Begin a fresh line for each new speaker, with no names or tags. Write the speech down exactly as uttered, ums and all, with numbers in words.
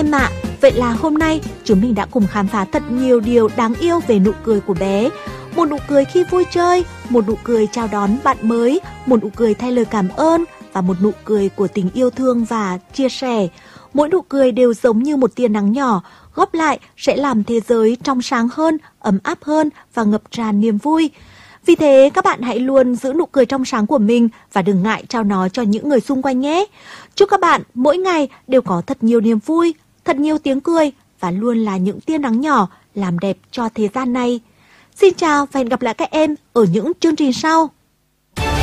em ạ, vậy là hôm nay chúng mình đã cùng khám phá thật nhiều điều đáng yêu về nụ cười của bé. Một nụ cười khi vui chơi, một nụ cười chào đón bạn mới, một nụ cười thay lời cảm ơn và một nụ cười của tình yêu thương và chia sẻ. Mỗi nụ cười đều giống như một tia nắng nhỏ, góp lại sẽ làm thế giới trong sáng hơn, ấm áp hơn và ngập tràn niềm vui. Vì thế các bạn hãy luôn giữ nụ cười trong sáng của mình và đừng ngại trao nó cho những người xung quanh nhé. Chúc các bạn mỗi ngày đều có thật nhiều niềm vui, thật nhiều tiếng cười và luôn là những tia nắng nhỏ làm đẹp cho thế gian này. Xin chào và hẹn gặp lại các em ở những chương trình sau.